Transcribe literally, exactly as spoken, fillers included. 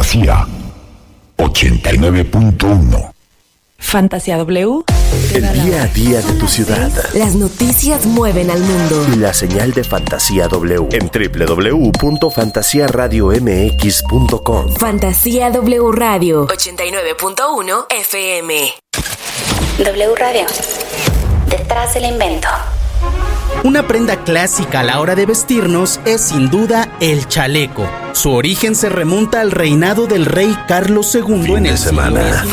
Fantasía ochenta y nueve punto uno. Fantasía W. El día a día de tu ciudad. Las noticias mueven al mundo. Y la señal de Fantasía W en doble u doble u doble u punto fantasía radio m x punto com. Fantasía W Radio ochenta y nueve punto uno F M. W Radio. Detrás del invento. Una prenda clásica a la hora de vestirnos es sin duda el chaleco. Su origen se remonta al reinado del rey Carlos segundo Fin en el de semana.